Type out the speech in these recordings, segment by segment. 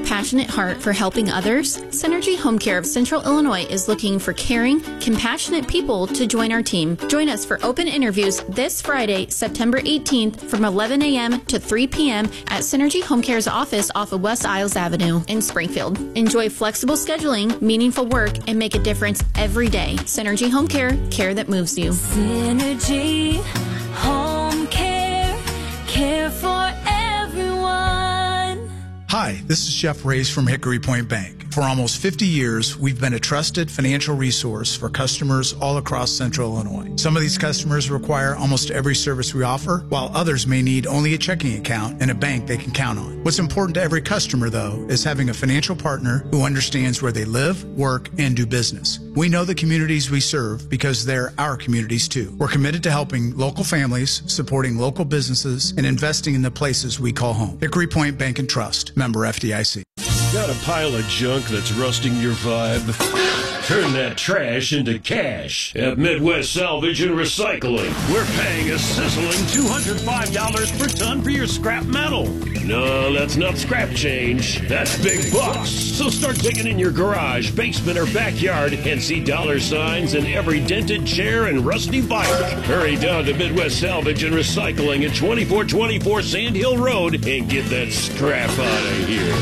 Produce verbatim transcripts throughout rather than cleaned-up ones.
a passionate heart for helping others? Synergy Home Care of Central Illinois is looking for caring, compassionate people to join our team. Join us for open interviews this Friday, September eighteenth from eleven a.m. to three p.m. at Synergy Home Care's office off of West Isles Avenue in Springfield. Enjoy flexible scheduling, meaningful work, and make a difference every day. Synergy Home Care, care that moves you. Synergy Home Care, care for everyone. Hi, this is Jeff Reyes from Hickory Point Bank. For almost fifty years, we've been a trusted financial resource for customers all across Central Illinois. Some of these customers require almost every service we offer, while others may need only a checking account and a bank they can count on. What's important to every customer, though, is having a financial partner who understands where they live, work, and do business. We know the communities we serve because they're our communities, too. We're committed to helping local families, supporting local businesses, and investing in the places we call home. Hickory Point Bank and Trust, member F D I C. Got a pile of junk that's rusting your vibe? Turn that trash into cash at Midwest Salvage and Recycling. We're paying a sizzling two hundred five dollars per ton for your scrap metal. No, that's not scrap change. That's big bucks. So start digging in your garage, basement, or backyard and see dollar signs in every dented chair and rusty bike. Hurry down to Midwest Salvage and Recycling at twenty-four twenty-four Sand Hill Road and get that scrap out of here.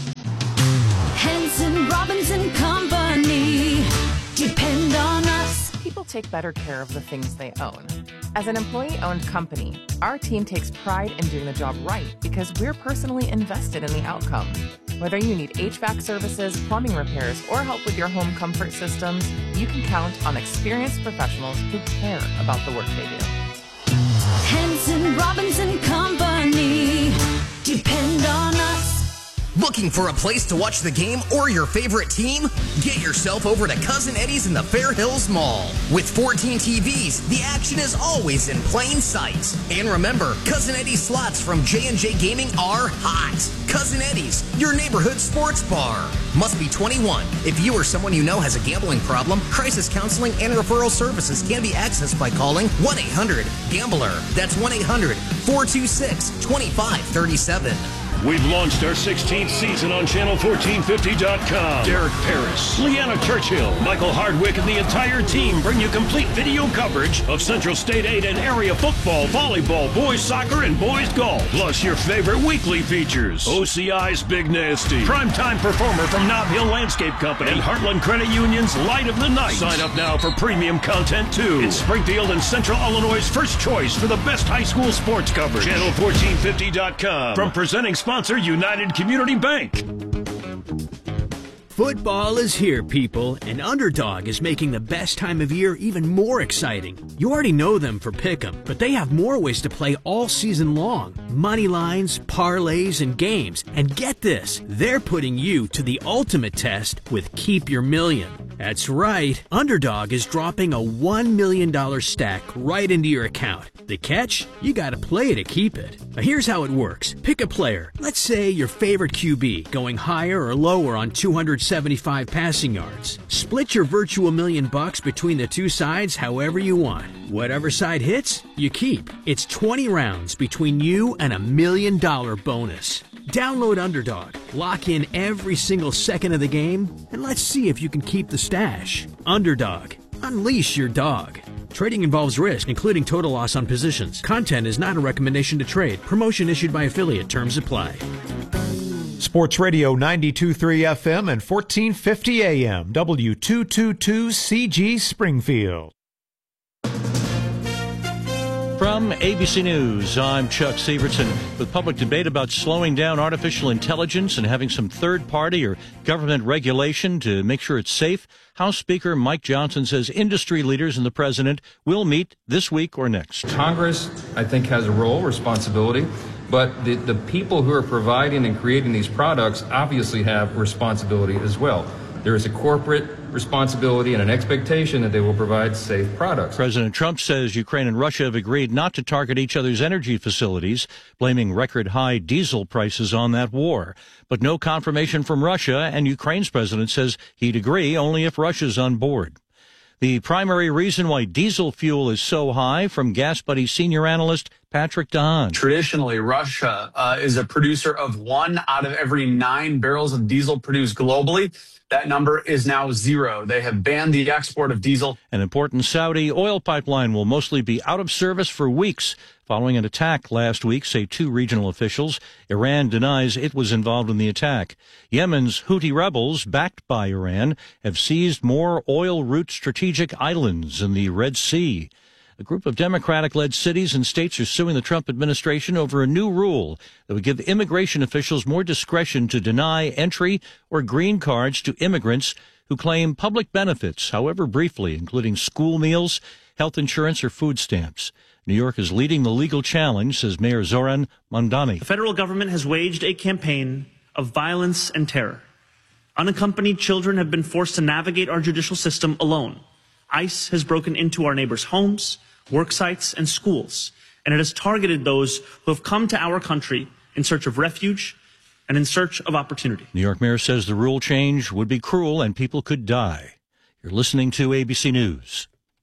Henson Robinson Company. Depend on us. People take better care of the things they own. As an employee-owned company, our team takes pride in doing the job right because we're personally invested in the outcome. Whether you need H V A C services, plumbing repairs, or help with your home comfort systems, you can count on experienced professionals who care about the work they do. Henson Robinson Company. Depend on us. Looking for a place to watch the game or your favorite team? Get yourself over to Cousin Eddie's in the Fair Hills Mall. With fourteen T Vs, the action is always in plain sight. And remember, Cousin Eddie's slots from J and J Gaming are hot. Cousin Eddie's, your neighborhood sports bar. Must be twenty-one. If you or someone you know has a gambling problem, crisis counseling and referral services can be accessed by calling one eight hundred gambler. That's one eight hundred four two six two five three seven. We've launched our sixteenth season on channel fourteen fifty dot com. Derek Paris, Leanna Churchill, Michael Hardwick, and the entire team bring you complete video coverage of Central State eight and area football, volleyball, boys soccer, and boys golf. Plus your favorite weekly features. O C I's Big Nasty, primetime performer from Nob Hill Landscape Company, and Heartland Credit Union's Light of the Night. Sign up now for premium content, too. It's Springfield and Central Illinois' first choice for the best high school sports coverage. channel fourteen fifty dot com. From presenting sponsor United Community Bank. Football is here, people, and Underdog is making the best time of year even more exciting. You already know them for Pick'em, but they have more ways to play all season long. Money lines, parlays, and games. And get this, they're putting you to the ultimate test with Keep Your Million. That's right, Underdog is dropping a one million dollars stack right into your account. The catch? You gotta play to keep it. Now here's how it works. Pick a player. Let's say your favorite Q B, going higher or lower on two hundred seventy-five passing yards. Split your virtual million bucks between the two sides however you want. Whatever side hits, you keep. It's twenty rounds between you and a million dollar bonus. Download Underdog, lock in every single second of the game, and let's see if you can keep the stash. Underdog, unleash your dog. Trading involves risk, including total loss on positions. Content is not a recommendation to trade. Promotion issued by affiliate. Terms apply. Sports Radio ninety-two point three F M and fourteen fifty A M, W two twenty-two C G Springfield. From A B C News, I'm Chuck Severson. With public debate about slowing down artificial intelligence and having some third-party or government regulation to make sure it's safe, House Speaker Mike Johnson says industry leaders and the president will meet this week or next. Congress, I think, has a role, responsibility, but the, the people who are providing and creating these products obviously have responsibility as well. There is a corporate responsibility and an expectation that they will provide safe products. President Trump says Ukraine and Russia have agreed not to target each other's energy facilities, blaming record-high diesel prices on that war. But no confirmation from Russia, and Ukraine's president says he'd agree only if Russia's on board. The primary reason why diesel fuel is so high, from Gas Buddy senior analyst Patrick Dahan. Traditionally, Russia uh, is a producer of one out of every nine barrels of diesel produced globally. That number is now zero. They have banned the export of diesel. An important Saudi oil pipeline will mostly be out of service for weeks following an attack last week, say two regional officials. Iran denies it was involved in the attack. Yemen's Houthi rebels, backed by Iran, have seized more oil route strategic islands in the Red Sea. A group of Democratic-led cities and states are suing the Trump administration over a new rule that would give immigration officials more discretion to deny entry or green cards to immigrants who claim public benefits, however briefly, including school meals, health insurance, or food stamps. New York is leading the legal challenge, says Mayor Zoran Mondani. The federal government has waged a campaign of violence and terror. Unaccompanied children have been forced to navigate our judicial system alone. ICE has broken into our neighbors' homes, work sites, and schools, and it has targeted those who have come to our country in search of refuge and in search of opportunity. New York mayor says the rule change would be cruel and people could die. You're listening to A B C News.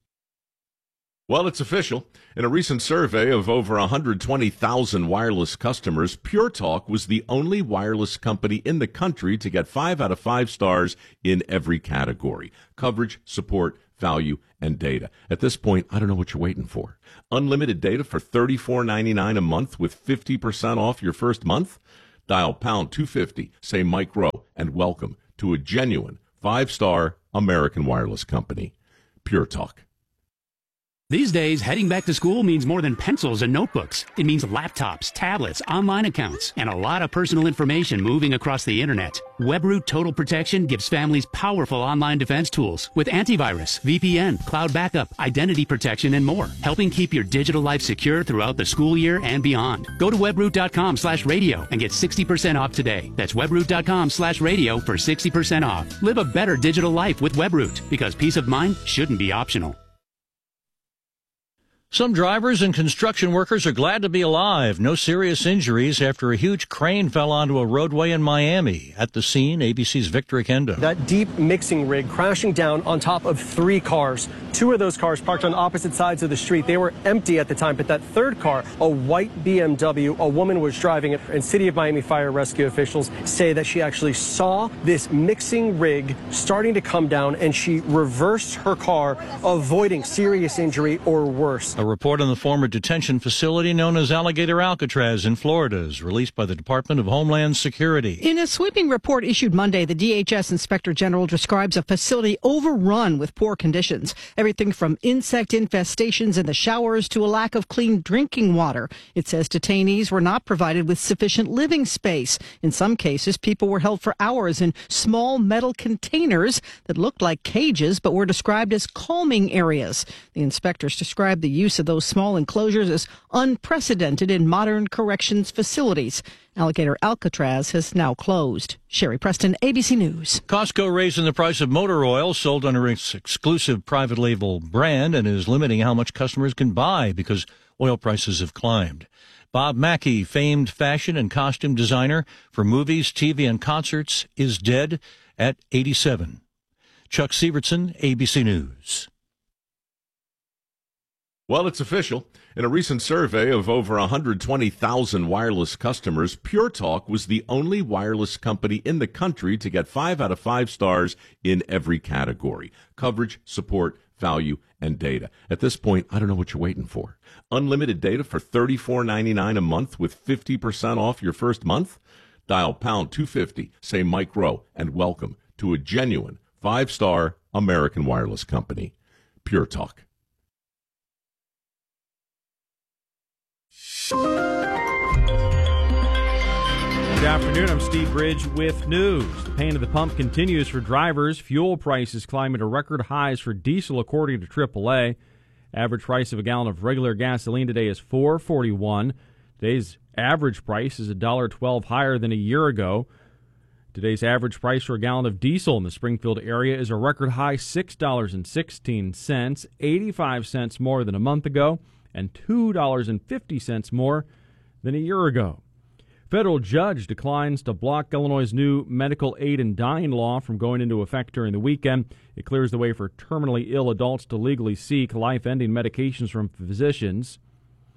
Well, it's official. In a recent survey of over one hundred twenty thousand wireless customers, Pure Talk was the only wireless company in the country to get five out of five stars in every category: coverage, support, value, and data. At this point, I don't know what you're waiting for. Unlimited data for thirty-four ninety-nine a month with fifty percent off your first month? Dial pound two fifty, say Mike Rowe, and welcome to a genuine five-star American wireless company. Pure Talk. These days, heading back to school means more than pencils and notebooks. It means laptops, tablets, online accounts, and a lot of personal information moving across the internet. WebRoot Total Protection gives families powerful online defense tools with antivirus, V P N, cloud backup, identity protection, and more, helping keep your digital life secure throughout the school year and beyond. Go to webroot.com slash radio and get sixty percent off today. That's webroot.com slash radio for sixty percent off. Live a better digital life with WebRoot, because peace of mind shouldn't be optional. Some drivers and construction workers are glad to be alive. No serious injuries after a huge crane fell onto a roadway in Miami. At the scene, A B C's Victor Akendo. That deep mixing rig crashing down on top of three cars. Two of those cars parked on opposite sides of the street. They were empty at the time, but that third car, a white B M W, a woman was driving it. And City of Miami fire rescue officials say that she actually saw this mixing rig starting to come down, and she reversed her car, avoiding serious injury or worse. A report on the former detention facility known as Alligator Alcatraz in Florida is released by the Department of Homeland Security. In a sweeping report issued Monday, the D H S Inspector General describes a facility overrun with poor conditions. Everything from insect infestations in the showers to a lack of clean drinking water. It says detainees were not provided with sufficient living space. In some cases, people were held for hours in small metal containers that looked like cages but were described as calming areas. The inspectors described the use of those small enclosures is unprecedented in modern corrections facilities. Alligator Alcatraz has now closed. Sherry Preston, A B C News. Costco raising the price of motor oil sold under its exclusive private label brand and is limiting how much customers can buy because oil prices have climbed. Bob Mackie, famed fashion and costume designer for movies, T V, and concerts, is dead at eighty-seven. Chuck Sievertson, A B C News. Well, it's official. In a recent survey of over one hundred twenty thousand wireless customers, Pure Talk was the only wireless company in the country to get five out of five stars in every category: coverage, support, value, and data. At this point, I don't know what you're waiting for. Unlimited data for thirty-four ninety-nine a month with fifty percent off your first month? Dial pound two fifty, say Mike Rowe, and welcome to a genuine five-star American wireless company. Pure Talk. Good afternoon, I'm Steve Bridge with news. The pain at the pump continues for drivers. Fuel prices climbing to record highs for diesel, according to triple A. Average price of a gallon of regular gasoline today is four forty-one. Today's average price is one dollar twelve higher than a year ago. Today's average price for a gallon of diesel in the Springfield area is a record high six dollars and sixteen cents, eighty-five cents more than a month ago, and two dollars and fifty cents more than a year ago. Federal judge declines to block Illinois' new medical aid in dying law from going into effect during the weekend. It clears the way for terminally ill adults to legally seek life-ending medications from physicians.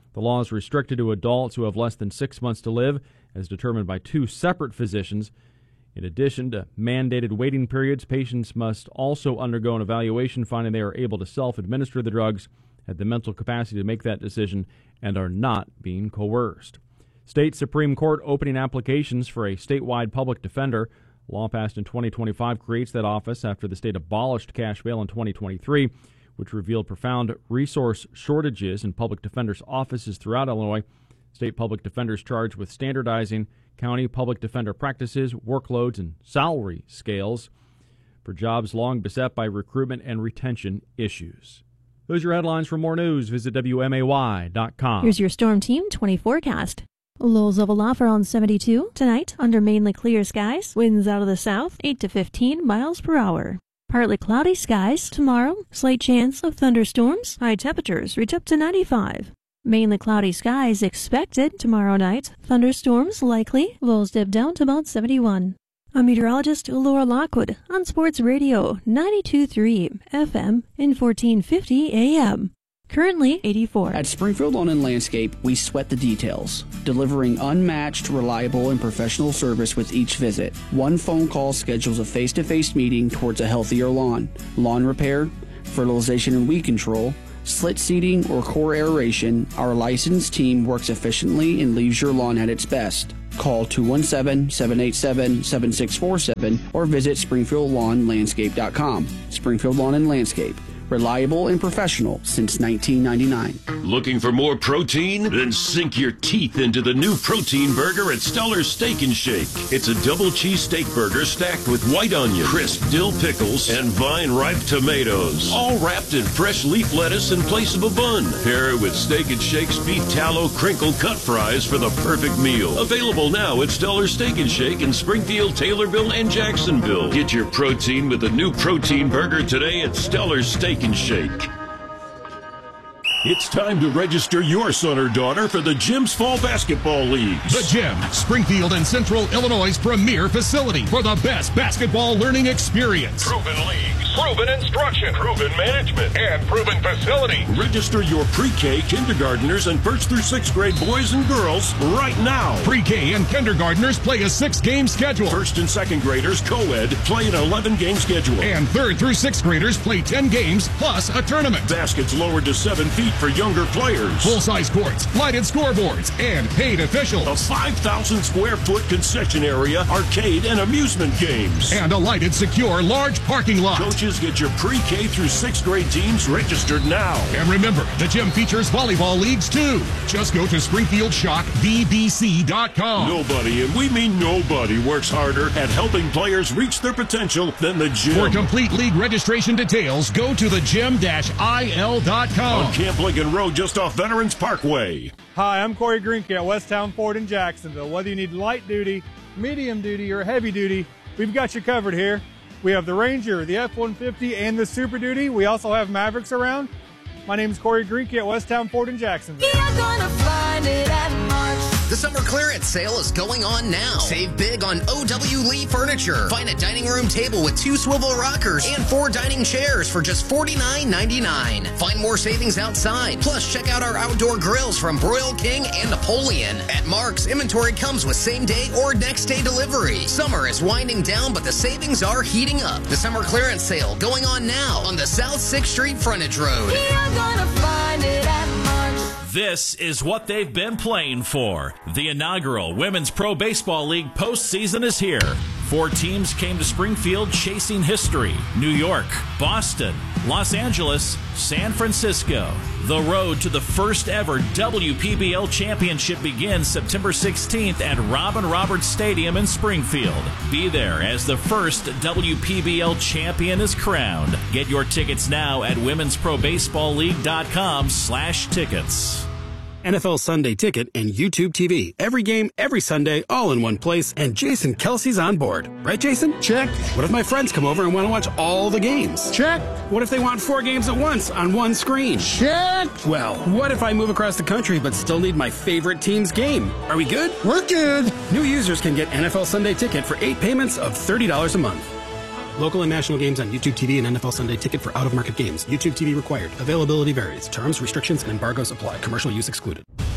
The law is restricted to adults who have less than six months to live, as determined by two separate physicians. In addition to mandated waiting periods, patients must also undergo an evaluation finding they are able to self-administer the drugs, have the mental capacity to make that decision, and are not being coerced. State Supreme Court opening applications for a statewide public defender. Law passed in twenty twenty-five creates that office after the state abolished cash bail in twenty twenty-three, which revealed profound resource shortages in public defenders' offices throughout Illinois. State public defenders charged with standardizing county public defender practices, workloads, and salary scales for jobs long beset by recruitment and retention issues. Those are your headlines. For more news, visit W M A Y dot com. Here's your Storm Team twenty forecast. Lows of aloft around seventy-two. Tonight, under mainly clear skies. Winds out of the south, eight to fifteen miles per hour. Partly cloudy skies. Tomorrow, slight chance of thunderstorms. High temperatures reach up to ninety-five. Mainly cloudy skies expected tomorrow night. Thunderstorms likely. Lows dip down to about seventy-one. I'm meteorologist Laura Lockwood on Sports Radio ninety-two point three F M and fourteen fifty A M. Currently eighty-four. At Springfield Lawn and Landscape, we sweat the details, delivering unmatched, reliable, and professional service with each visit. One phone call schedules a face-to-face meeting towards a healthier lawn. Lawn repair, fertilization and weed control, slit seeding, or core aeration, our licensed team works efficiently and leaves your lawn at its best. Call two one seven, seven eight seven, seven six four seven or visit Springfield Lawn Landscape dot com. Springfield Lawn and Landscape. Reliable and professional since nineteen ninety-nine. Looking for more protein? Then sink your teeth into the new protein burger at Stellar Steak and Shake. It's a double cheese steak burger stacked with white onion, crisp dill pickles, and vine-ripe tomatoes. All wrapped in fresh leaf lettuce in place of a bun. Pair it with Steak and Shake's beef tallow crinkle cut fries for the perfect meal. Available now at Stellar Steak and Shake in Springfield, Taylorville, and Jacksonville. Get your protein with the new protein burger today at Stellar Steak and Shake. It's time to register your son or daughter for the Gym's Fall Basketball Leagues. The Gym, Springfield and Central Illinois' premier facility for the best basketball learning experience. Proven leagues, proven instruction, proven management, and proven facility. Register your pre-K, kindergartners, and first through sixth grade boys and girls right now. Pre-K and kindergartners play a six-game schedule. First and second graders, co-ed, play an eleven-game schedule. And third through sixth graders play ten games plus a tournament. Baskets lowered to seven feet for younger players. Full-size courts, lighted scoreboards, and paid officials. A five thousand square foot concession area, arcade, and amusement games. And a lighted, secure, large parking lot. Coaches, get your pre-K through sixth grade teams registered now. And remember, the gym features volleyball leagues too. Just go to Springfield Shock V B C dot com. Nobody, and we mean nobody, works harder at helping players reach their potential than the gym. For complete league registration details, go to the gym I L dot com. On Camp Lincoln Road, just off Veterans Parkway. Hi, I'm Corey Greenke at Westtown Ford in Jacksonville. Whether you need light duty, medium duty, or heavy duty, we've got you covered here. We have the Ranger, the F one fifty, and the Super Duty. We also have Mavericks around. My name is Corey Greenke at Westtown Ford in Jacksonville. You're gonna find it at Mark's. The summer clearance sale is going on now. Save big on O W Lee Furniture. Find a dining room table with two swivel rockers and four dining chairs for just forty-nine ninety-nine. Find more savings outside. Plus, check out our outdoor grills from Broil King and Napoleon. At Mark's, inventory comes with same-day or next-day delivery. Summer is winding down, but the savings are heating up. The summer clearance sale going on now on the South sixth Street frontage road. You're gonna find it at Mark's. This is what they've been playing for. The inaugural Women's Pro Baseball League postseason is here. Four teams came to Springfield chasing history. New York, Boston, Los Angeles, San Francisco. The road to the first ever W P B L championship begins September sixteenth at Robin Roberts Stadium in Springfield. Be there as the first W P B L champion is crowned. Get your tickets now at women's pro baseball league dot com slash tickets. N F L Sunday Ticket and YouTube T V. Every game, every Sunday, all in one place, and Jason Kelsey's on board. Right, Jason? Check. What if my friends come over and want to watch all the games? Check. What if they want four games at once on one screen? Check. Well, what if I move across the country but still need my favorite team's game? Are we good? We're good. New users can get N F L Sunday Ticket for eight payments of thirty dollars a month. Local and national games on YouTube T V and N F L Sunday Ticket for out-of-market games. YouTube T V required. Availability varies. Terms, restrictions, and embargoes apply. Commercial use excluded.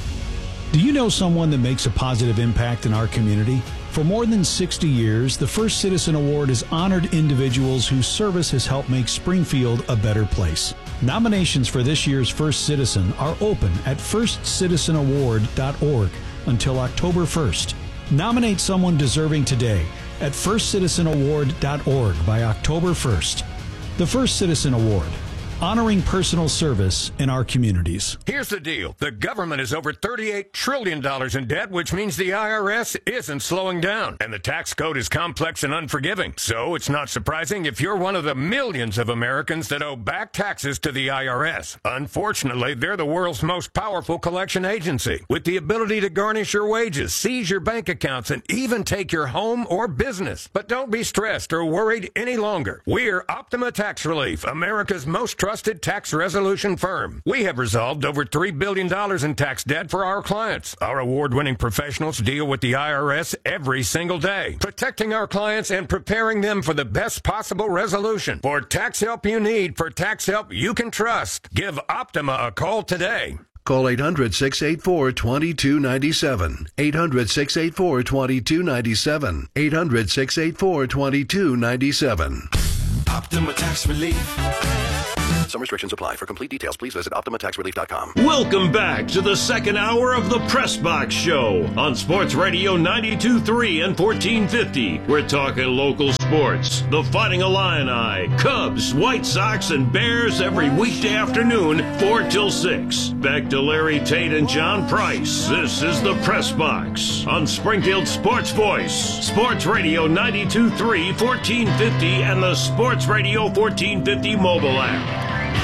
Do you know someone that makes a positive impact in our community? For more than sixty years, the First Citizen Award has honored individuals whose service has helped make Springfield a better place. Nominations for this year's First Citizen are open at first citizen award dot org until October first. Nominate someone deserving today at first citizen award dot org by October first. The First Citizen Award, honoring personal service in our communities. Here's the deal. The government is over thirty-eight trillion dollars in debt, which means the I R S isn't slowing down. And the tax code is complex and unforgiving. So it's not surprising if you're one of the millions of Americans that owe back taxes to the I R S. Unfortunately, they're the world's most powerful collection agency, with the ability to garnish your wages, seize your bank accounts, and even take your home or business. But don't be stressed or worried any longer. We're Optima Tax Relief, America's most trusted trusted tax resolution firm. We have resolved over three billion dollars in tax debt for our clients. Our award-winning professionals deal with the I R S every single day, protecting our clients and preparing them for the best possible resolution. For tax help you need, for tax help you can trust, give Optima a call today. Call eight hundred, six eight four, two two nine seven. eight hundred, six eight four, two two nine seven. eight hundred, six eight four, two two nine seven. Optima Tax Relief. Some restrictions apply. For complete details, please visit optima tax relief dot com. Welcome back to the second hour of the Press Box Show on Sports Radio ninety-two point three and fourteen fifty. We're talking local sports. The Fighting Illini, Cubs, White Sox, and Bears every weekday afternoon, four till six. Back to Larry Tate and John Price. This is the Press Box on Springfield Sports Voice. Sports Radio ninety-two point three, fourteen fifty, and the Sports Radio fourteen fifty mobile app.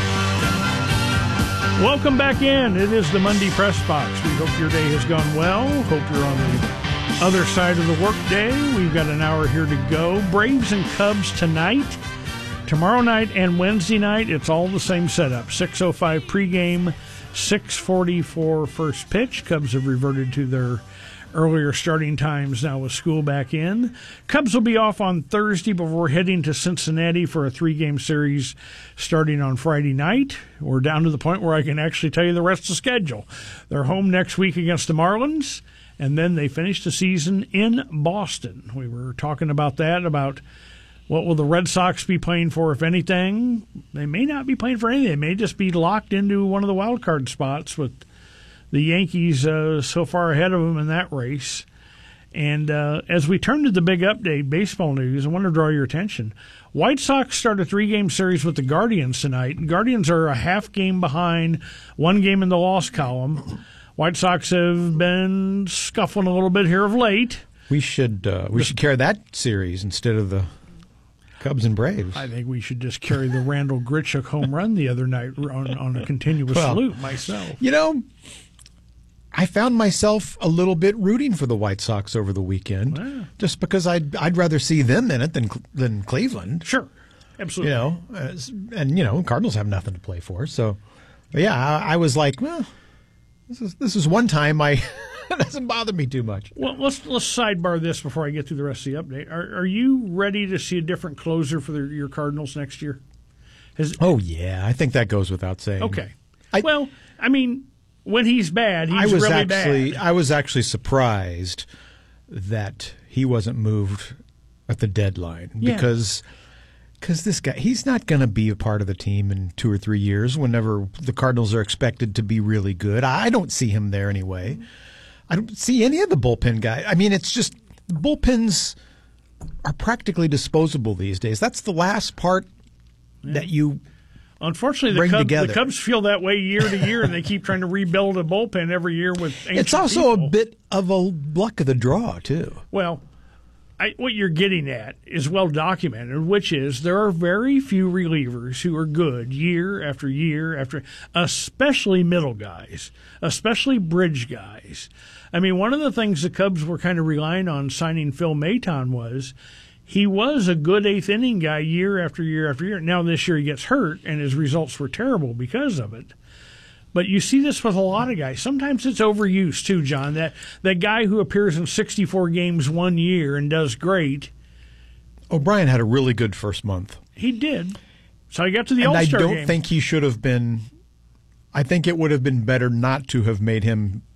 Welcome back in. It is the Monday Press Box. We hope your day has gone well. Hope you're on the other side of the work day. We've got an hour here to go. Braves and Cubs tonight. Tomorrow night and Wednesday night, it's all the same setup. six oh five pregame, six forty-four first pitch. Cubs have reverted to their earlier starting times now with school back in. Cubs will be off on Thursday before heading to Cincinnati for a three-game series starting on Friday night. We're down to the point where I can actually tell you the rest of the schedule. They're home next week against the Marlins, and then they finish the season in Boston. We were talking about that, about what will the Red Sox be playing for, if anything. They may not be playing for anything. They may just be locked into one of the wild card spots with the Yankees uh, so far ahead of them in that race. And uh, as we turn to the big update, baseball news, I want to draw your attention. White Sox start a three-game series with the Guardians tonight. Guardians are a half game behind, one game in the loss column. White Sox have been scuffling a little bit here of late. We should uh, we should carry that series instead of the Cubs and Braves. I think we should just carry the Randall Grichuk home run the other night on, on a continuous well, salute myself. You know, I found myself a little bit rooting for the White Sox over the weekend, wow. just because I'd I'd rather see them in it than than Cleveland. Sure, absolutely. You know, as, and you know, Cardinals have nothing to play for. So, but yeah, I, I was like, well, this is this is one time I it doesn't bother me too much. Well, let's let's sidebar this before I get through the rest of the update. Are are you ready to see a different closer for the, your Cardinals next year? Has, oh yeah, I think that goes without saying. Okay. I, well, I mean, when he's bad, he's I was really actually, bad. I was actually surprised that he wasn't moved at the deadline Yeah. because cause this guy, he's not going to be a part of the team in two or three years whenever the Cardinals are expected to be really good. I don't see him there anyway. I don't see any of the bullpen guys. I mean, it's just bullpens are practically disposable these days. That's the last part Yeah. that you Unfortunately, the bring Cubs, together. the Cubs feel that way year to year, and they keep trying to rebuild a bullpen every year with ancient It's also people. a bit of a luck of the draw, too. Well, I, what you're getting at is well documented, which is there are very few relievers who are good year after year after, especially middle guys, especially bridge guys. I mean, one of the things the Cubs were kind of relying on signing Phil Maton was he was a good eighth inning guy year after year after year. Now this year he gets hurt, and his results were terrible because of it. But you see this with a lot of guys. Sometimes it's overuse too, John. That that guy who appears in sixty-four games one year and does great. O'Brien had a really good first month. He did. So he got to the and All-Star I don't game. think he should have been. I think it would have been better not to have made him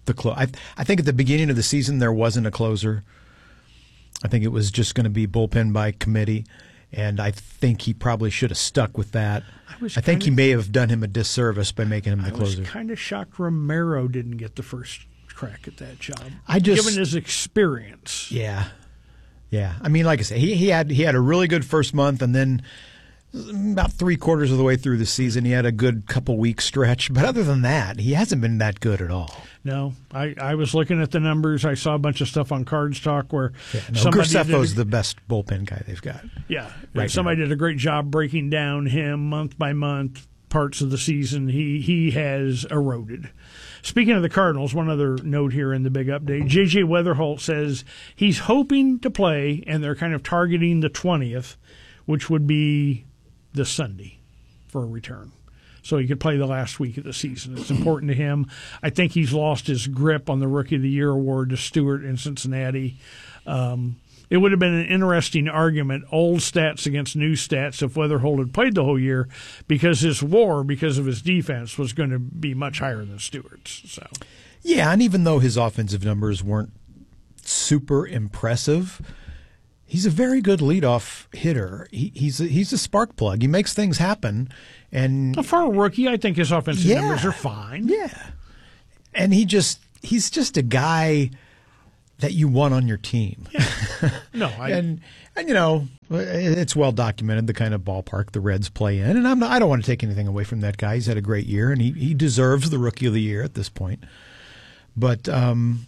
the clo- I, I think at the beginning of the season there wasn't a closer. I think it was just going to be bullpen by committee, and I think he probably should have stuck with that. I, was I think kinda, he may have done him a disservice by making him the I closer. I was kind of shocked Romero didn't get the first crack at that job. I just, given his experience. Yeah, yeah. I mean, like I said, he, he had he had a really good first month, and then about three quarters of the way through the season, he had a good couple week stretch. But other than that, he hasn't been that good at all. No, I, I was looking at the numbers. I saw a bunch of stuff on Cards Talk where yeah, no, somebody Graceffo's did, the best bullpen guy they've got. Yeah, right somebody now. did a great job breaking down him month by month, parts of the season. He he has eroded. Speaking of the Cardinals, one other note here in the big update. J J Weatherholt says he's hoping to play, and they're kind of targeting the twentieth, which would be this Sunday for a return. So he could play the last week of the season. It's important to him. I think he's lost his grip on the Rookie of the Year award to Stewart in Cincinnati. Um, it would have been an interesting argument, old stats against new stats, if Weatherholt had played the whole year, because his WAR, because of his defense, was going to be much higher than Stewart's. So, yeah, and even though his offensive numbers weren't super impressive, he's a very good leadoff hitter. He, he's a, he's a spark plug. He makes things happen. And for a rookie, I think his offensive yeah, numbers are fine. Yeah, and he just he's just a guy that you want on your team. Yeah. No, I, and and you know it's well documented the kind of ballpark the Reds play in. And I'm not, I don't want to take anything away from that guy. He's had a great year, and he he deserves the Rookie of the Year at this point. But um,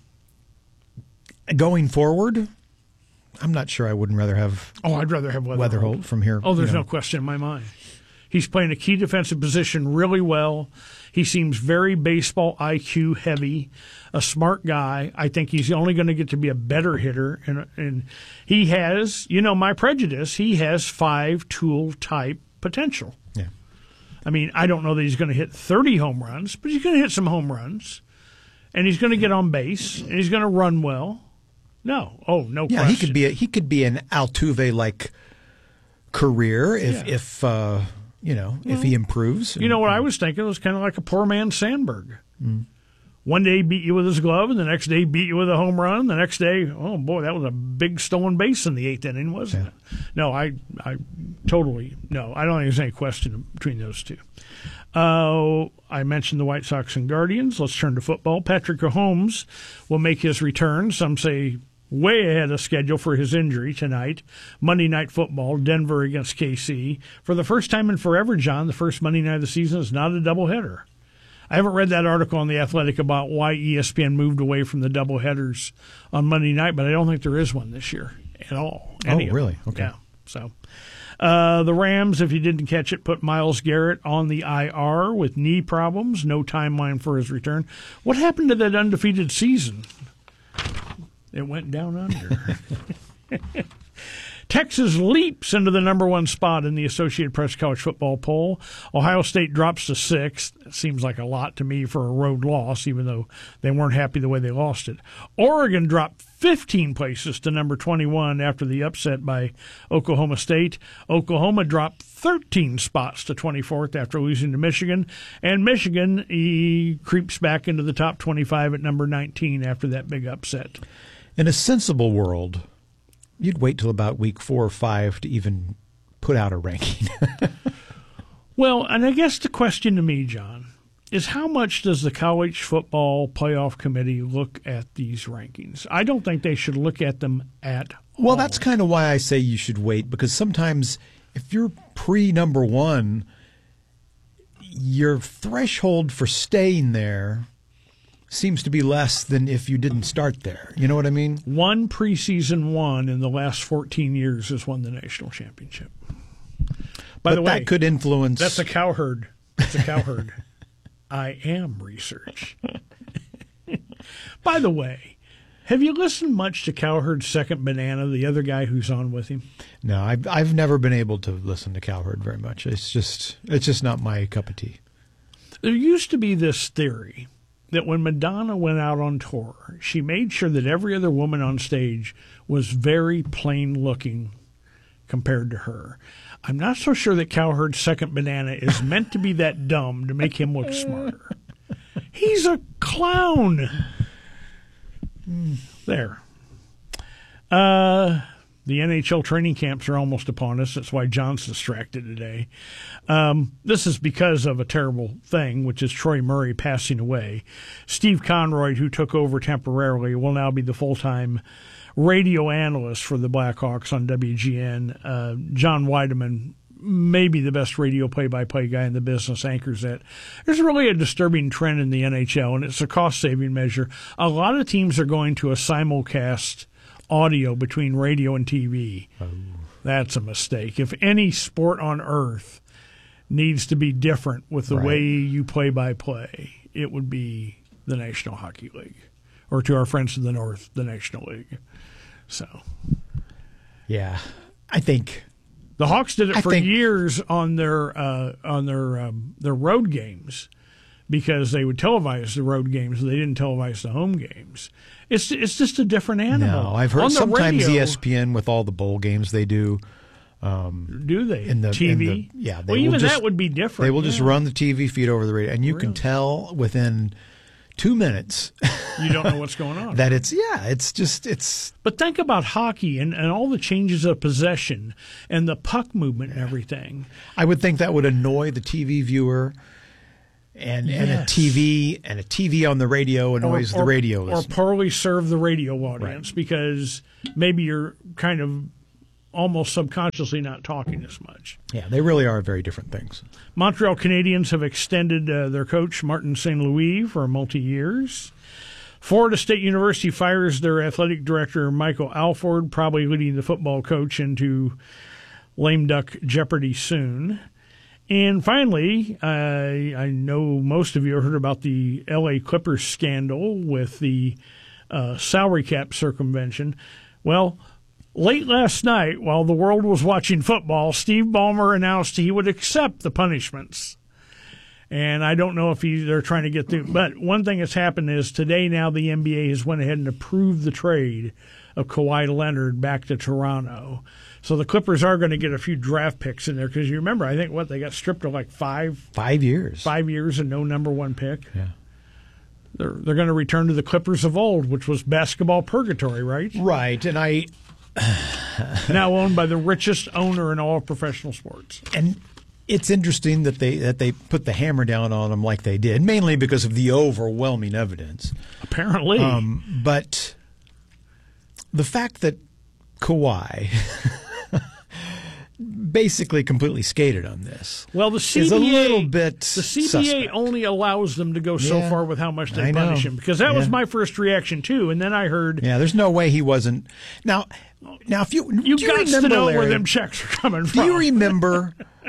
going forward, I'm not sure I wouldn't rather have. Oh, I'd rather have Weatherholt, Weatherholt from here. Oh, there's you know. no question in my mind. He's playing a key defensive position really well. He seems very baseball I Q heavy, a smart guy. I think he's only going to get to be a better hitter. And, and he has, you know, my prejudice, he has five tool type potential. Yeah. I mean, I don't know that he's going to hit thirty home runs, but he's going to hit some home runs. And he's going to get on base, and he's going to run well. No. Oh, no yeah, question. he could be a, he could be an Altuve like career if Yeah. if uh, you know Well, if he improves. You know what I was thinking? It was kind of like a poor man Sandberg. Mm. One day he beat you with his glove, and the next day he beat you with a home run. The next day, oh boy, that was a big stolen base in the eighth inning, wasn't yeah. it? No, I, I totally no. I don't think there's any question between those two. Uh, I mentioned the White Sox and Guardians. Let's turn to football. Patrick Mahomes will make his return. Some say way ahead of schedule for his injury tonight. Monday Night Football, Denver against K C. For the first time in forever, John, the first Monday night of the season is not a doubleheader. I haven't read that article on The Athletic about why E S P N moved away from the doubleheaders on Monday night, but I don't think there is one this year at all. Oh, really? Okay. Yeah. So uh, the Rams, if you didn't catch it, put Myles Garrett on the I R with knee problems. No timeline for his return. What happened to that undefeated season? It went down under. Texas leaps into the number one spot in the Associated Press college football poll. Ohio State drops to sixth. It seems like a lot to me for a road loss, even though they weren't happy the way they lost it. Oregon dropped fifteen places to number twenty-one after the upset by Oklahoma State. Oklahoma dropped thirteen spots to twenty-fourth after losing to Michigan. And Michigan he creeps back into the top twenty-five at number nineteen after that big upset. In a sensible world, you'd wait till about week four or five to even put out a ranking. Well, and I guess the question to me, John, is how much does the college football playoff committee look at these rankings? I don't think they should look at them at all. Well, that's kind of why I say you should wait, because sometimes if you're pre-number one, your threshold for staying there seems to be less than if you didn't start there. You know what I mean? One preseason one in the last fourteen years has won the national championship. By but the way, that could influence. That's a cowherd. That's a cowherd. I am research. By the way, have you listened much to Cowherd's Second Banana, the other guy who's on with him? No, I've I've never been able to listen to Cowherd very much. It's just it's just not my cup of tea. There used to be this theory that when Madonna went out on tour, she made sure that every other woman on stage was very plain looking compared to her. I'm not so sure that Cowherd's Second Banana is meant to be that dumb to make him look smarter. He's a clown. There. Uh, the N H L training camps are almost upon us. That's why John's distracted today. Um, this is because of a terrible thing, which is Troy Murray passing away. Steve Conroy, who took over temporarily, will now be the full-time radio analyst for the Blackhawks on W G N. Uh, John Weideman, maybe the best radio play-by-play guy in the business, anchors it. There's really a disturbing trend in the N H L, and it's a cost-saving measure. A lot of teams are going to a simulcast audio between radio and T V. Oh. That's a mistake. If any sport on earth needs to be different with the right. way you play-by-play, it would be the National Hockey League. Or to our friends to the north, the National League. So, yeah, I think the Hawks did it I for think, years on their uh, on their um, their road games because they would televise the road games. They didn't televise the home games. It's it's just a different animal. No, I've heard on the sometimes radio, E S P N with all the bowl games they do. Um, do they in the T V? In the, yeah, they well, even just, that would be different. They will yeah. just run the T V feed over the radio, and you really? can tell within two minutes. You don't know what's going on. That it's, yeah, it's just, it's. But think about hockey and, and all the changes of possession and the puck movement and everything. I would think that would annoy the T V viewer, and, yes. and a T V and a T V on the radio annoys or, or, the radio listener. Or poorly serve the radio audience right. because maybe you're kind of almost subconsciously not talking as much. Yeah, they really are very different things. Montreal Canadiens have extended uh, their coach, Martin Saint Louis, for multi-years. Florida State University fires their athletic director, Michael Alford, probably leading the football coach into lame duck jeopardy soon. And finally, uh, I know most of you have heard about the L A Clippers scandal with the uh, salary cap circumvention. Well, late last night, while the world was watching football, Steve Ballmer announced he would accept the punishments. And I don't know if he, they're trying to get through. But one thing that's happened is today now the N B A has went ahead and approved the trade of Kawhi Leonard back to Toronto. So the Clippers are going to get a few draft picks in there because you remember, I think, what, they got stripped of like five. Five years. Five years and no number one pick. Yeah. They're, they're going to return to the Clippers of old, which was basketball purgatory, right? Right. And I... now owned by the richest owner in all of professional sports. And it's interesting that they that they put the hammer down on them like they did, mainly because of the overwhelming evidence. Apparently. Um, but the fact that Kawhi basically completely skated on this. Well, the C B A is a little bit the C B A suspect. only allows them to go so yeah, far with how much they I punish know. him because that yeah. was my first reaction too. And then I heard, yeah, there's no way he wasn't. Now, now if you you do got you remember, to know Larry, where them checks are coming do from. Do you remember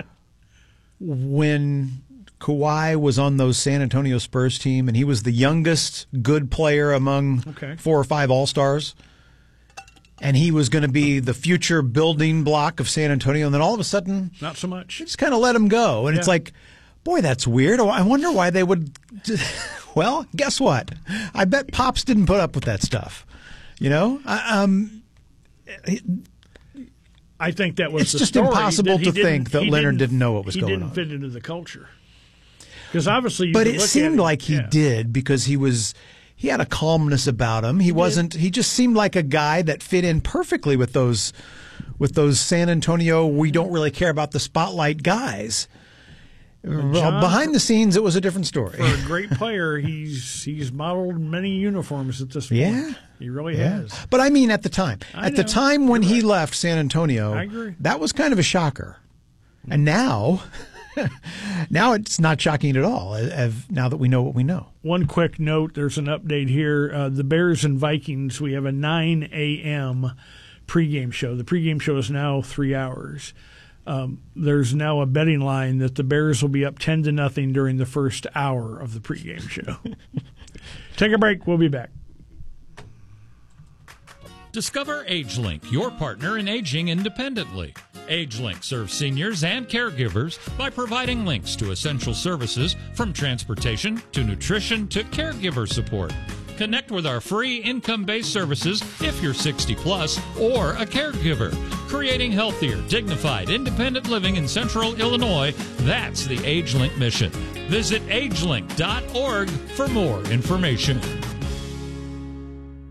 when Kawhi was on those San Antonio Spurs team and he was the youngest good player among okay. four or five All-Stars? And he was going to be the future building block of San Antonio. And then all of a sudden, not so much. They just kind of let him go. And yeah. it's like, boy, that's weird. I wonder why they would. Well, guess what? I bet Pops didn't put up with that stuff. You know? Um, I think that was It's the just story. impossible He to didn't- think that he Leonard didn't- didn't know what was he going didn't on. fit into the culture. Because obviously, you But could it look seemed at it, like he yeah. did because he was. He had a calmness about him. He, He wasn't. He just seemed like a guy that fit in perfectly with those, with those San Antonio. We don't really care about the spotlight guys. Well, John, behind the scenes, it was a different story. For a great player, he's he's modeled many uniforms at this point. Yeah, he really yeah. has. But I mean, at the time, I at the know. time when You're he right. left San Antonio, I agree. that was kind of a shocker. And now, now it's not shocking at all. As, now that we know what we know. One quick note: there's an update here. Uh, the Bears and Vikings. We have a nine a.m. pregame show. The pregame show is now three hours. Um, there's now a betting line that the Bears will be up ten to nothing during the first hour of the pregame show. Take a break. We'll be back. Discover AgeLink, your partner in aging independently. AgeLink serves seniors and caregivers by providing links to essential services from transportation to nutrition to caregiver support. Connect with our free income-based services if you're sixty plus or a caregiver. Creating healthier, dignified, independent living in central Illinois, that's the AgeLink mission. Visit agelink dot org for more information.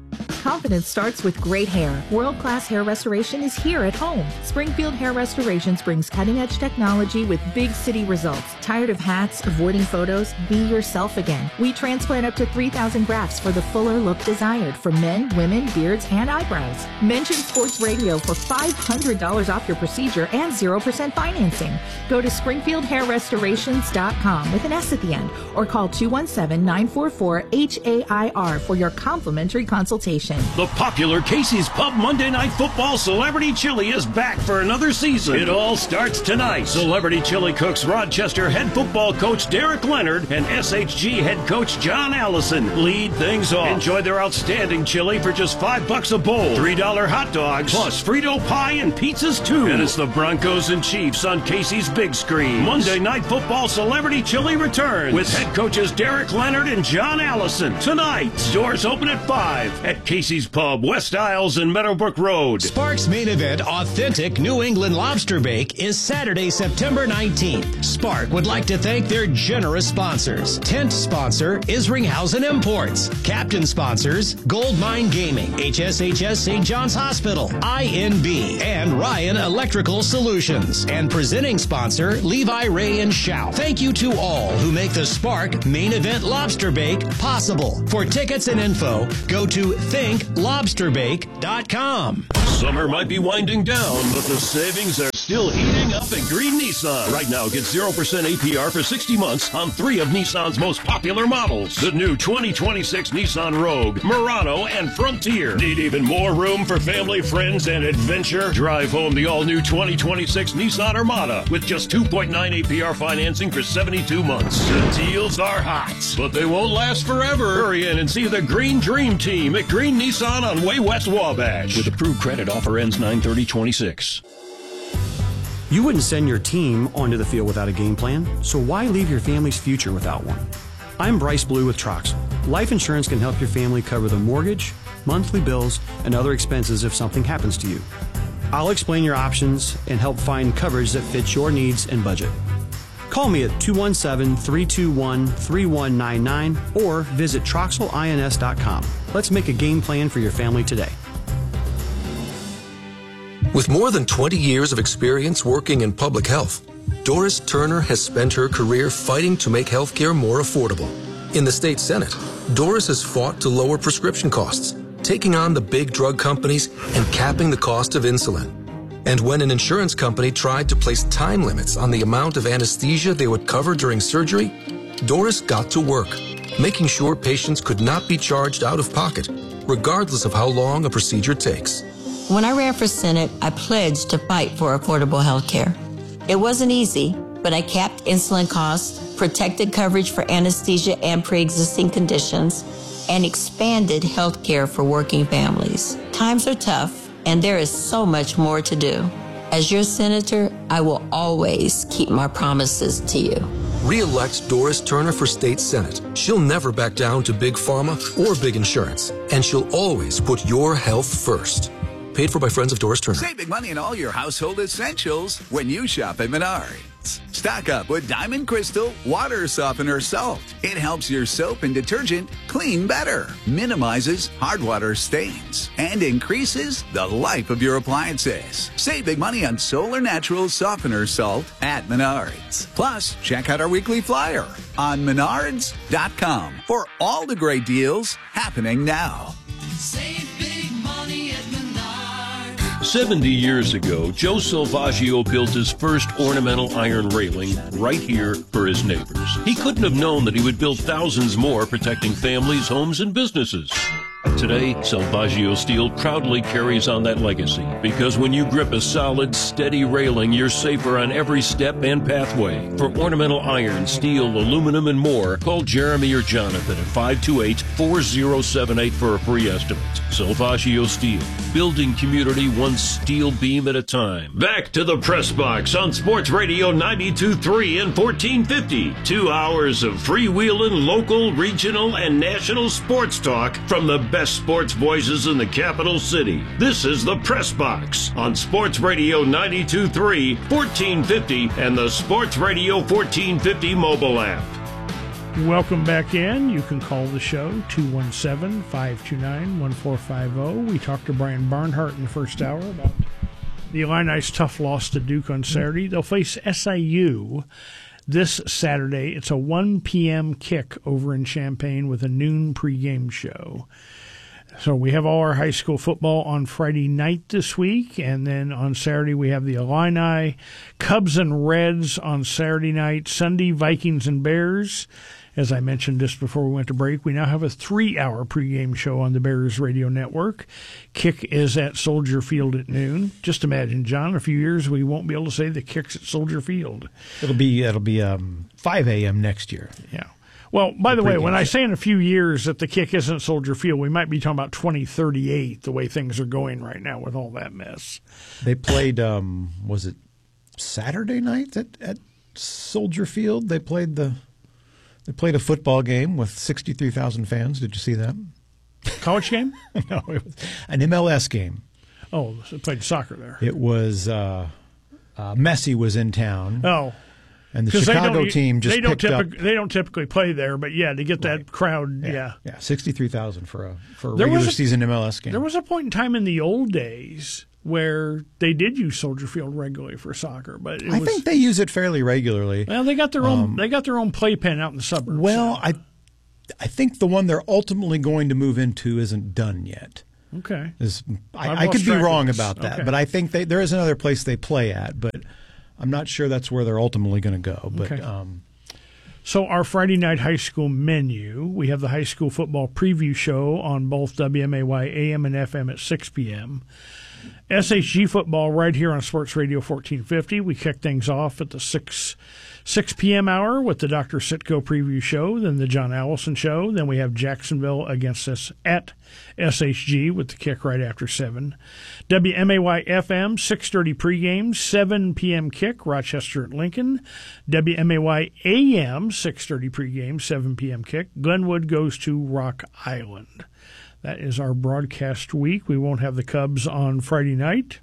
confidence starts with great hair. World-class hair restoration is here at home. Springfield Hair Restorations brings cutting-edge technology with big city results. Tired of hats, avoiding photos? Be yourself again. We transplant up to three thousand grafts for the fuller look desired for men, women, beards, and eyebrows. Mention Sports Radio for five hundred dollars off your procedure and zero percent financing. Go to springfield hair restorations dot com with an S at the end or call two one seven, nine four four, H A I R for your complimentary consultation. The popular Casey's Pub Monday Night Football Celebrity Chili is back for another season. It all starts tonight. Celebrity Chili cooks Rochester head football coach Derek Leonard and S H G head coach John Allison lead things off. Enjoy their outstanding chili for just five bucks a bowl. Three dollar hot dogs plus Frito pie and pizzas too. And it's the Broncos and Chiefs on Casey's big screen. Monday Night Football Celebrity Chili returns with head coaches Derek Leonard and John Allison tonight. Doors open at five at Casey's Pub, West Isles and Meadowbrook Road. Spark's main event, Authentic New England Lobster Bake, is Saturday, September nineteenth. Spark would like to thank their generous sponsors. Tent sponsor is Ringhausen Imports. Captain sponsors Gold Mine Gaming, H S H S Saint John's Hospital, I N B, and Ryan Electrical Solutions. And presenting sponsor Levi Ray and Shout. Thank you to all who make the Spark main event lobster bake possible. For tickets and info, go to think lobster bake dot com. Summer might be winding down, but the savings are still heating up at Green Nissan. Right now, get zero percent A P R for sixty months on three of Nissan's most popular models. The new twenty twenty-six Nissan Rogue, Murano, and Frontier. Need even more room for family, friends, and adventure? Drive home the all-new twenty twenty-six Nissan Armada with just two point nine A P R financing for seventy-two months. The deals are hot, but they won't last forever. Hurry in and see the Green Dream Team at Green Nissan on Way West Wabash. With approved credit, offer ends nine thirty twenty-six. You wouldn't send your team onto the field without a game plan, so why leave your family's future without one? I'm Bryce Blue with Troxel. Life insurance can help your family cover the mortgage, monthly bills, and other expenses if something happens to you. I'll explain your options and help find coverage that fits your needs and budget. Call me at two one seven, three two one, three one nine nine or visit Troxel Ins dot com. Let's make a game plan for your family today. With more than twenty years of experience working in public health, Doris Turner has spent her career fighting to make healthcare more affordable. In the state Senate, Doris has fought to lower prescription costs, taking on the big drug companies and capping the cost of insulin. And when an insurance company tried to place time limits on the amount of anesthesia they would cover during surgery, Doris got to work, making sure patients could not be charged out of pocket, regardless of how long a procedure takes. When I ran for Senate, I pledged to fight for affordable health care. It wasn't easy, but I capped insulin costs, protected coverage for anesthesia and pre-existing conditions, and expanded health care for working families. Times are tough, and there is so much more to do. As your senator, I will always keep my promises to you. Re-elect Doris Turner for State Senate. She'll never back down to big pharma or big insurance, and she'll always put your health first. Paid for by friends of Doris Turner. Save big money on all your household essentials when you shop at Menards. Stock up with Diamond Crystal Water Softener Salt. It helps your soap and detergent clean better, minimizes hard water stains, and increases the life of your appliances. Save big money on Solar Natural Softener Salt at Menards. Plus, check out our weekly flyer on menards dot com for all the great deals happening now. Save big money at seventy years ago, Joe Salvaggio built his first ornamental iron railing right here for his neighbors. He couldn't have known that he would build thousands more protecting families, homes, and businesses. Today, Salvaggio Steel proudly carries on that legacy because when you grip a solid, steady railing, you're safer on every step and pathway. For ornamental iron, steel, aluminum, and more, call Jeremy or Jonathan at five two eight, four zero seven eight for a free estimate. Salvaggio Steel, building community one steel beam at a time. Back to the Press Box on Sports Radio ninety-two point three and fourteen fifty. Two hours of freewheeling local, regional, and national sports talk from the best sports voices in the capital city. This is the Press Box on Sports Radio ninety-two point three, fourteen fifty, and the Sports Radio fourteen fifty mobile app. Welcome back in. You can call the show, two one seven, five two nine, one four five zero. We talked to Brian Barnhart in the first hour about the Illini's tough loss to Duke on Saturday. They'll face S I U this Saturday. It's a one p.m. kick over in Champaign with a noon pregame show. So we have all our high school football on Friday night this week, and then on Saturday we have the Illini, Cubs and Reds on Saturday night, Sunday Vikings and Bears. As I mentioned just before we went to break, we now have a three-hour pregame show on the Bears Radio Network. Kick is at Soldier Field at noon. Just imagine, John, in a few years we won't be able to say the kick's at Soldier Field. It'll be it'll be um, five a.m. next year. Yeah. Well, by the, the way, when I say in a few years that the kick isn't Soldier Field, we might be talking about twenty thirty-eight, the way things are going right now with all that mess. They played, um, was it Saturday night at, at Soldier Field? They played the they played a football game with sixty-three thousand fans. Did you see that? College game? No, it was an M L S game. Oh, so they played soccer there. It was uh, uh, Messi was in town. Oh. And the Chicago team just they don't picked typic- up. They don't typically play there, but yeah, to get that Right. crowd, Yeah, yeah, yeah, sixty-three thousand for a for a There regular was a- season M L S game. There was a point in time in the old days where they did use Soldier Field regularly for soccer, but it I was, think they use it fairly regularly. well, they got their own Um, they got their own playpen out in the suburbs. Well, I I think the one they're ultimately going to move into isn't done yet. okay, Is I've I, I lost could be track of wrong this. about that, Okay. but I think they, there is another place they play at, but I'm not sure that's where they're ultimately going to go. But Okay. um, So our Friday night high school menu, we have the high school football preview show on both W M A Y A M and F M at six p.m. S H G football right here on Sports Radio fourteen fifty. We kick things off at the six six p.m. hour with the Doctor Sitko preview show, then the John Allison show. Then we have Jacksonville against us at S H G with the kick right after seven. W M A Y F M, six thirty pregame, seven p.m. kick, Rochester at Lincoln. W M A Y A M, six thirty pregame, seven p.m. kick. Glenwood goes to Rock Island. That is our broadcast week. We won't have the Cubs on Friday night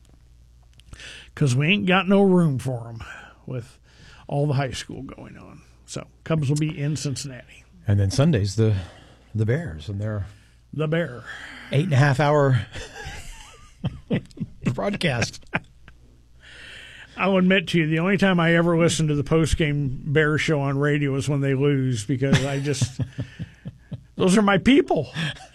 because we ain't got no room for them with all the high school going on. So Cubs will be in Cincinnati. and then Sunday's the the Bears, and they're The Bear. eight and a half hour broadcast. I'll admit to you, the only time I ever listen to the post-game Bear show on radio is when they lose, because I just those are my people.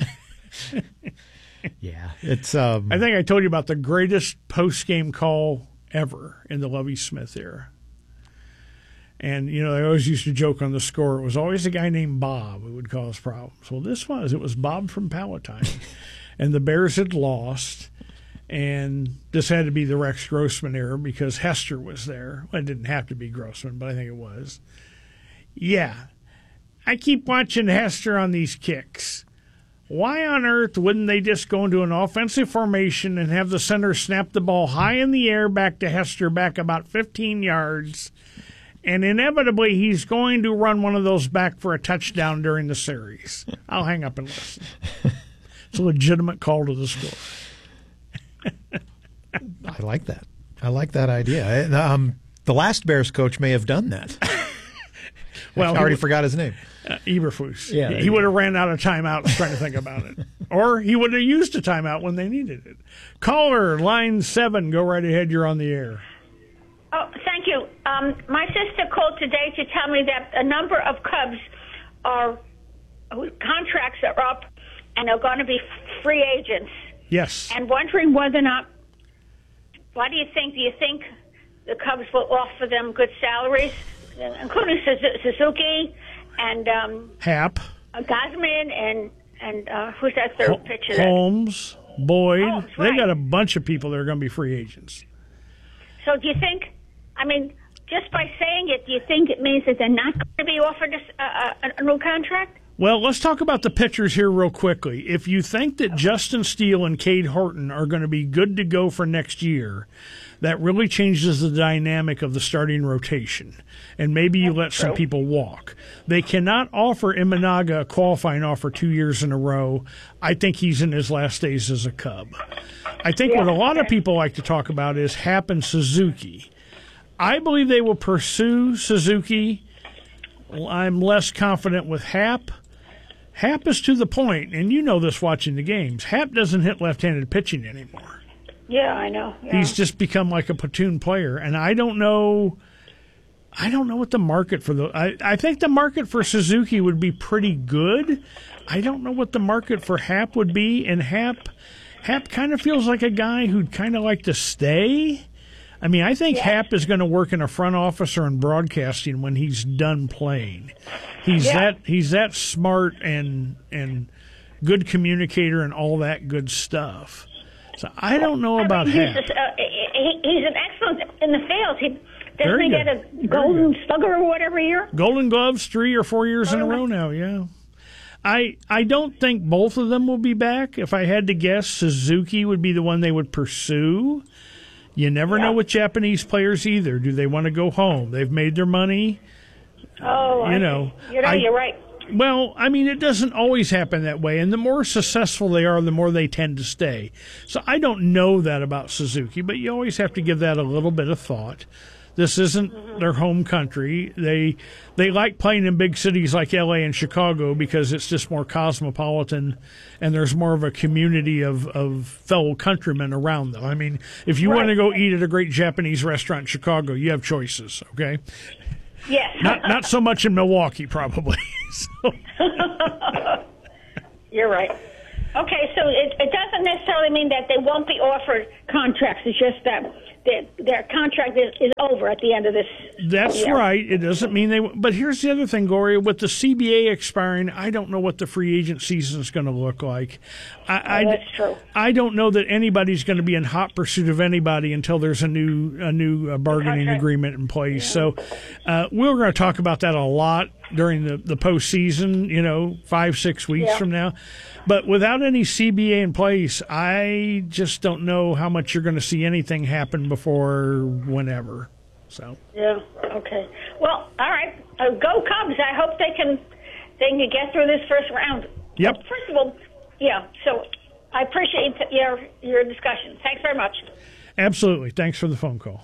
Yeah, it's. Um, I think I told you about the greatest post-game call ever in the Lovie Smith era. And, you know, they always used to joke on the score. It was always a guy named Bob who would cause problems. Well, this was. It was Bob from Palatine. And the Bears had lost. And this had to be the Rex Grossman era because Hester was there. Well, it didn't have to be Grossman, but I think it was. Yeah. I keep watching Hester on these kicks. Why on earth wouldn't they just go into an offensive formation and have the center snap the ball high in the air back to Hester, back about fifteen yards, and inevitably he's going to run one of those back for a touchdown during the series? I'll hang up and listen. It's a legitimate call to the score. I like that. I like that idea. Um, the last Bears coach may have done that. Well, I already he, forgot his name. Uh, Eberflus. Yeah, he, he would have ran out of timeouts trying to think about it. Or he would have used a timeout when they needed it. Caller, line seven, go right ahead. You're on the air. Oh, thank you. Um, my sister called today to tell me that a number of Cubs are contracts are up and are going to be free agents. Yes. And wondering whether or not, why do you think, do you think the Cubs will offer them good salaries, including Suzuki and um, Hap, Gosman and, and uh, who's that third pitcher? that- Holmes, Boyd. Holmes, They right. got a bunch of people that are going to be free agents. So do you think, I mean, just by saying it, do you think it means that they're not going to be offered a, a, a new contract? Well, let's talk about the pitchers here real quickly. If you think that Justin Steele and Cade Horton are going to be good to go for next year, that really changes the dynamic of the starting rotation. And maybe you let some people walk. They cannot offer Imanaga a qualifying offer two years in a row. I think he's in his last days as a Cub. I think what a lot of people like to talk about is Hap and Suzuki. I believe they will pursue Suzuki I'm less confident with Happ. Happ is to the point, and you know this watching the games. Happ doesn't hit left-handed pitching anymore. Yeah, I know. Yeah. He's just become like a platoon player, and I don't know. I don't know what the market for the. I, I think the market for Suzuki would be pretty good. I don't know what the market for Happ would be, and Happ, Happ kind of feels like a guy who'd kind of like to stay. I mean, I think yeah. Happ is going to work in a front office or in broadcasting when he's done playing. He's yeah. that he's that smart and and good communicator and all that good stuff. So I don't know about I mean, Happ. he's, uh, he, he's an excellent in the field. He doesn't Very he good. get a Golden Slugger or whatever year? Golden Gloves three or four years in a row now. Yeah. I I don't think both of them will be back. If I had to guess, Suzuki would be the one they would pursue. You never yeah. know with Japanese players either. Do they want to go home? They've made their money. Oh, you I know, see. you know, I, you're right. Well, I mean, it doesn't always happen that way, and the more successful they are, the more they tend to stay. So I don't know that about Suzuki, but you always have to give that a little bit of thought. This isn't mm-hmm. their home country. They they like playing in big cities like L A and Chicago because it's just more cosmopolitan, and there's more of a community of, of fellow countrymen around them. I mean, if you right. want to go eat at a great Japanese restaurant in Chicago, you have choices, okay? Yes. Not not so much in Milwaukee, probably. so. You're right. Okay, so it, it doesn't necessarily mean that they won't be offered contracts. It's just that their, their contract is, is over at the end of this That's year. right. It doesn't mean they. But here's the other thing, Gloria. With the C B A expiring, I don't know what the free agent season is going to look like. I, Oh, I, that's true. I don't know that anybody's going to be in hot pursuit of anybody until there's a new a new uh, bargaining Contract. agreement in place. So uh, we're going to talk about that a lot during the, the postseason, you know, five, six weeks Yeah. from now. But without any C B A in place, I just don't know how much you're going to see anything happen before whenever. So Yeah. Okay. Well, all right. Uh, go Cubs! I hope they can they can get through this first round. Yep. Uh, first of all, yeah. So I appreciate your your discussion. Thanks very much. Absolutely. Thanks for the phone call.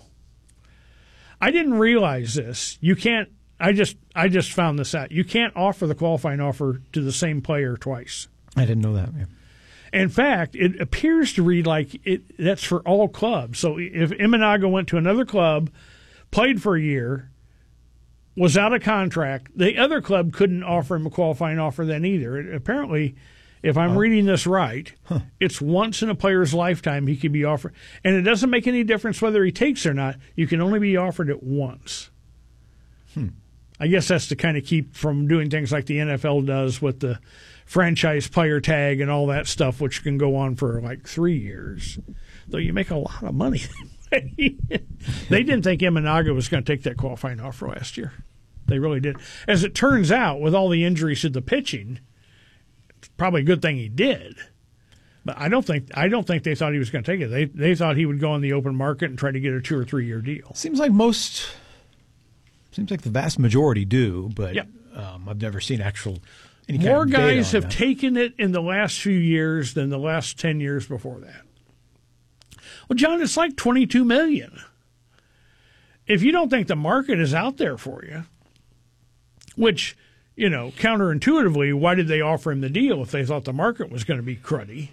I didn't realize this. You can't. I just I just found this out. You can't offer the qualifying offer to the same player twice. I didn't know that. Yeah. In fact, it appears to read like it. That's for all clubs. So if Imanaga went to another club, played for a year, was out of contract, the other club couldn't offer him a qualifying offer then either. It, apparently, if I'm Oh. reading this right, huh. it's once in a player's lifetime he could be offered. And it doesn't make any difference whether he takes it or not. You can only be offered it once. Hmm. I guess that's to kind of keep from doing things like the N F L does with the franchise player tag and all that stuff, which can go on for like three years. Though you make a lot of money. They didn't think Imanaga was going to take that qualifying offer last year. They really did. As it turns out, with all the injuries to the pitching, it's probably a good thing he did. But I don't think I don't think they thought he was going to take it. They they thought he would go on the open market and try to get a two or three year deal. Seems like most. Seems like the vast majority do, but Yep. um, I've never seen actual. Any kind More of data guys on have that. taken it in the last few years than the last ten years before that. Well, John, it's like twenty-two million. If you don't think the market is out there for you, which, you know, counterintuitively, why did they offer him the deal if they thought the market was going to be cruddy?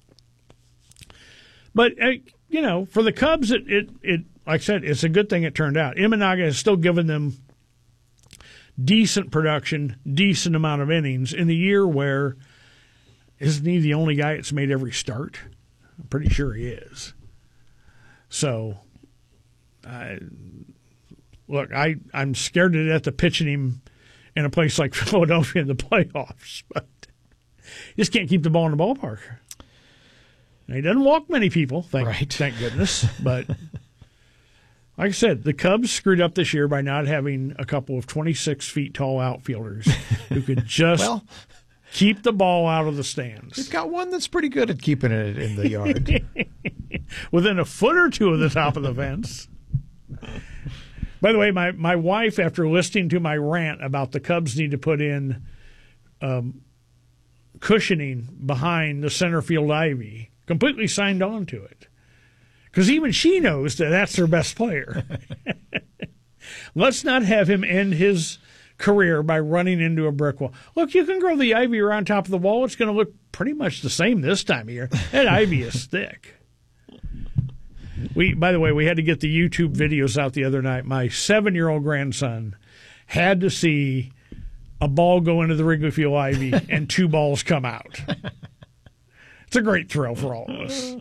But, uh, you know, for the Cubs, it, it, it, like I said, it's a good thing it turned out. Imanaga has still given them decent production, decent amount of innings in a year where, isn't he the only guy that's made every start? I'm pretty sure he is. So, I, look, I, I'm scared to death of pitching him in a place like Philadelphia in the playoffs, but you just can't keep the ball in the ballpark. Now, he doesn't walk many people, thank, Right. thank goodness, but like I said, the Cubs screwed up this year by not having a couple of twenty-six feet tall outfielders who could just Well, keep the ball out of the stands. They've got one that's pretty good at keeping it in the yard. Within a foot or two of the top of the fence. By the way, my, my wife, after listening to my rant about the Cubs need to put in um, cushioning behind the center field ivy, completely signed on to it. Because even she knows that that's their best player. Let's not have him end his career by running into a brick wall. Look, you can grow the ivy around top of the wall. It's going to look pretty much the same this time of year. That ivy is thick. We, by the way, we had to get the YouTube videos out the other night. My seven-year-old grandson had to see a ball go into the Wrigley Field ivy and two balls come out. It's a great thrill for all of us.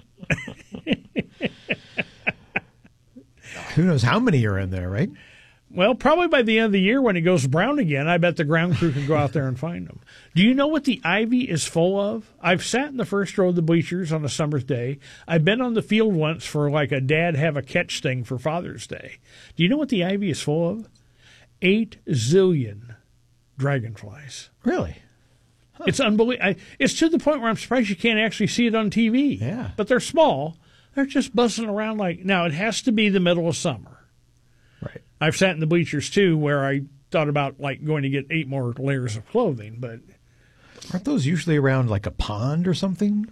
Who knows how many are in there, right? Well, probably by the end of the year when it goes brown again, I bet the ground crew can go out there and find them. Do you know what the ivy is full of? I've sat in the first row of the bleachers on a summer's day. I've been on the field once for like a dad have a catch thing for Father's Day. Do you know what the ivy is full of? Eight zillion dragonflies. Really? Huh. It's unbelievable. It's to the point where I'm surprised you can't actually see it on T V. Yeah. But they're small. They're just buzzing around like, now it has to be the middle of summer. Right. I've sat in the bleachers too where I thought about like going to get eight more layers of clothing, but aren't those usually around like a pond or something?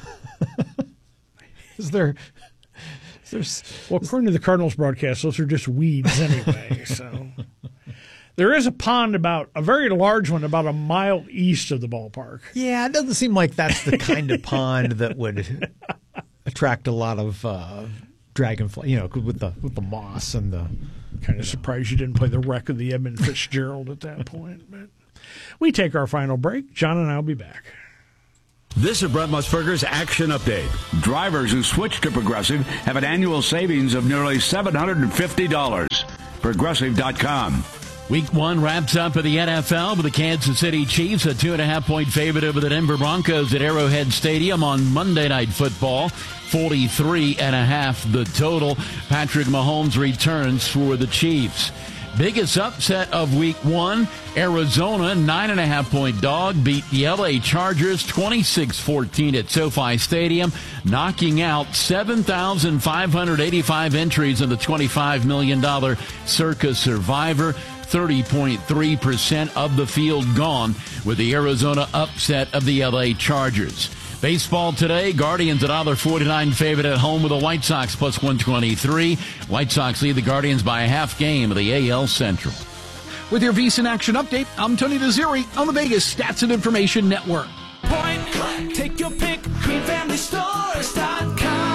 Is there There's, well, according to the Cardinals broadcast, those are just weeds anyway. So there is a pond about a very large one, about a mile east of the ballpark. Yeah, it doesn't seem like that's the kind of pond that would attract a lot of uh, dragonfly. You know, with the with the moss and the. Kind of surprised you didn't play the wreck of the Edmund Fitzgerald at that point. But we take our final break. John and I will be back. This is Brent Musburger's Action Update. Drivers who switch to Progressive have an annual savings of nearly seven hundred fifty dollars. Progressive dot com. Week one wraps up in the N F L with the Kansas City Chiefs, a two and a half point favorite over the Denver Broncos at Arrowhead Stadium on Monday Night Football. forty-three and a half the total. Patrick Mahomes returns for the Chiefs. Biggest upset of week one, Arizona, nine and a half point dog, beat the L A Chargers twenty-six fourteen at SoFi Stadium, knocking out seven thousand five hundred eighty-five entries in the twenty-five million dollars Circa Survivor. thirty point three percent of the field gone with the Arizona upset of the L A Chargers. Baseball today, Guardians at one dollar forty-nine favorite at home with the White Sox plus one twenty-three. White Sox lead the Guardians by a half game of the A L Central. With your VSiN Action Update, I'm Tony Desiri on the Vegas Stats and Information Network. Point blank, take your pick, green family stores dot com.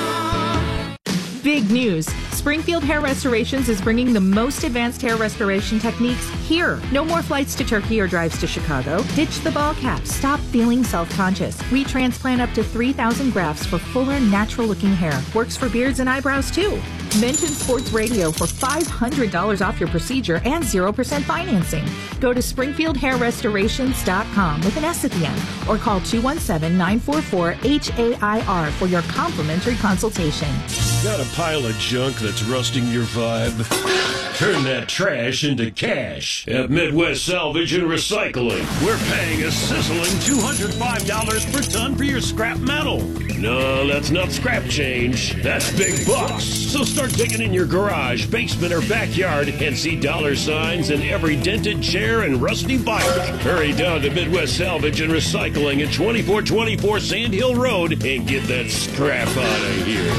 Big news. Springfield Hair Restorations is bringing the most advanced hair restoration techniques here. No more flights to Turkey or drives to Chicago. Ditch the ball cap. Stop feeling self-conscious. We transplant up to three thousand grafts for fuller, natural-looking hair. Works for beards and eyebrows, too. Mention Sports Radio for five hundred dollars off your procedure and zero percent financing. Go to Springfield Hair Restorations dot com with an S at the end or call two one seven, nine four four, H A I R for your complimentary consultation. Got a pile of junk that's rusting your vibe? Turn that trash into cash at Midwest Salvage and Recycling. We're paying a sizzling two hundred five dollars per ton for your scrap metal. No, that's not scrap change. That's big bucks. So start digging in your garage, basement, or backyard and see dollar signs in every dented chair and rusty bike. Hurry down to Midwest Salvage and Recycling at twenty-four twenty-four Sand Hill Road and get that scrap out of here.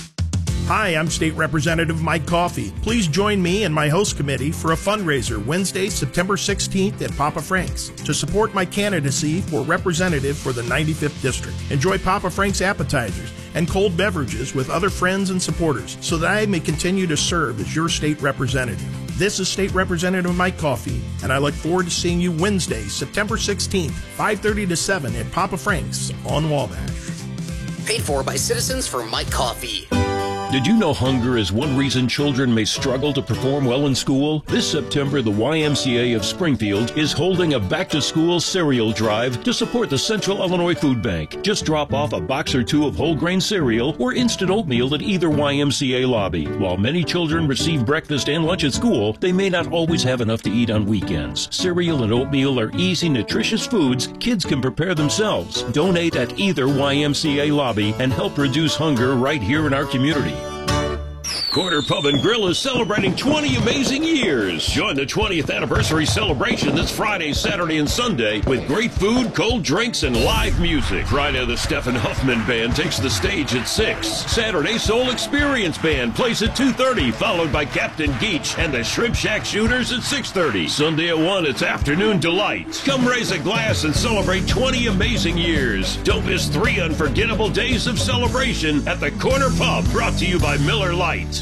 Hi, I'm State Representative Mike Coffey. Please join me and my host committee for a fundraiser Wednesday, September sixteenth at Papa Frank's to support my candidacy for representative for the ninety-fifth District. Enjoy Papa Frank's appetizers and cold beverages with other friends and supporters so that I may continue to serve as your state representative. This is State Representative Mike Coffey, and I look forward to seeing you Wednesday, September sixteenth, five thirty to seven at Papa Frank's on Wabash. Paid for by Citizens for Mike Coffey. Did you know hunger is one reason children may struggle to perform well in school? This September, the Y M C A of Springfield is holding a back-to-school cereal drive to support the Central Illinois Food Bank. Just drop off a box or two of whole grain cereal or instant oatmeal at either Y M C A lobby. While many children receive breakfast and lunch at school, they may not always have enough to eat on weekends. Cereal and oatmeal are easy, nutritious foods kids can prepare themselves. Donate at either Y M C A lobby and help reduce hunger right here in our community. Corner Pub and Grill is celebrating twenty amazing years. Join the twentieth anniversary celebration this Friday, Saturday, and Sunday with great food, cold drinks, and live music. Friday, the Stephen Huffman Band takes the stage at six. Saturday, Soul Experience Band plays at two thirty, followed by Captain Geach and the Shrimp Shack Shooters at six thirty. Sunday at one, it's Afternoon Delight. Come raise a glass and celebrate twenty amazing years. Don't miss three unforgettable days of celebration at the Corner Pub, brought to you by Miller Lite.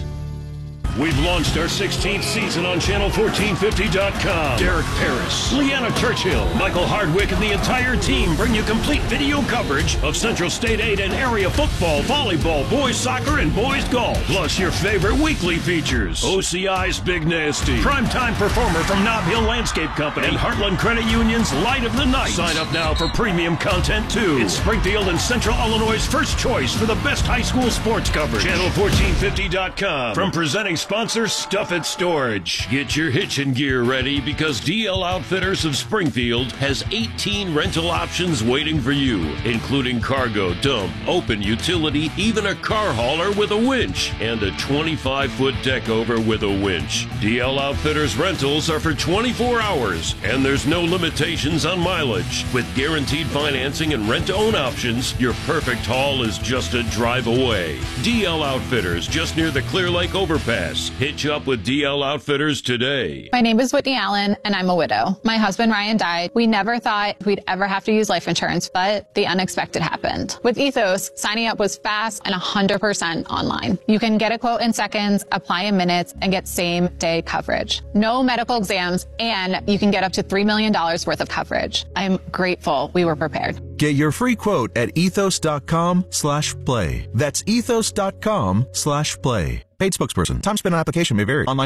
We've launched our sixteenth season on channel fourteen fifty dot com. Derek Paris, Leanna Churchill, Michael Hardwick, and the entire team bring you complete video coverage of Central State eight and area football, volleyball, boys soccer, and boys golf. Plus your favorite weekly features. O C I's Big Nasty, primetime performer from Nob Hill Landscape Company, and Heartland Credit Union's Light of the Night. Sign up now for premium content too. It's Springfield and Central Illinois' first choice for the best high school sports coverage. channel fourteen fifty dot com. From presenting sponsor Stuff It Storage. Get your hitching gear ready because D L Outfitters of Springfield has eighteen rental options waiting for you, including cargo, dump, open utility, even a car hauler with a winch, and a twenty-five foot deck over with a winch. D L Outfitters rentals are for twenty-four hours, and there's no limitations on mileage. With guaranteed financing and rent-to-own options, your perfect haul is just a drive away. D L Outfitters, just near the Clear Lake Overpass. Hitch up with D L Outfitters today. My name is Whitney Allen, and I'm a widow. My husband, Ryan, died. We never thought we'd ever have to use life insurance, but the unexpected happened. With Ethos, signing up was fast and one hundred percent online. You can get a quote in seconds, apply in minutes, and get same-day coverage. No medical exams, and you can get up to three million dollars worth of coverage. I'm grateful we were prepared. Get your free quote at ethos.com slash play. That's ethos.com slash play. Paid spokesperson. Time spent on application may vary. Online